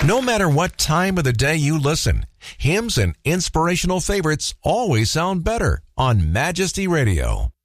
No matter what time of the day you listen, hymns and inspirational favorites always sound better on Majesty Radio.